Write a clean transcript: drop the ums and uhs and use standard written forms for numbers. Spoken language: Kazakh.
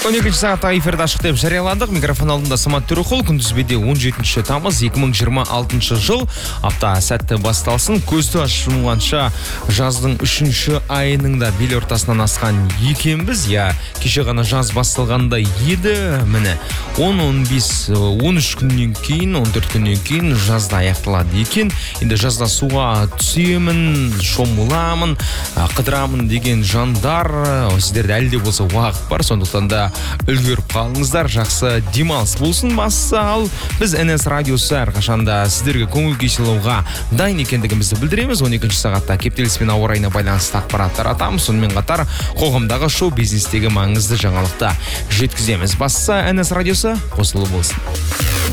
12 сағатта эфирді ашық деп жарияладық. Микрофон алдында Самат Төреқұл. Күндізбеде 17 тамыз 2026 жыл. Апта сәтті басталсын. Көзді ашылғанша жаздың 3 айының да бел ортасынан асқан екенбіз. Кеше ғана жаз басталғанда еді. Міне 10-15-13 күннен кейін, 14 күннен кейін жазда аяқталады екен. Енді жазда суға түсемін, шомыламын, қыдырамын деген жандар, сіздерде әлі де болса уақыт бар. Сондықтан да үлгеріп қалыңыздар, жақсы демалыс болсын. Бастысы ал біз NS радиосы әрқашанда сіздерге көңіл күй сыйлауға дайын екендігімізді білдіреміз. 12 сағатта кептеліс пен ауа райына байланысты ақпараттар атамыз. Сонымен қатар қоғамдағы шоу-бизнестегі маңызды жаңалықты жеткіземіз. Бастысы NS радиосы қосылы болсын.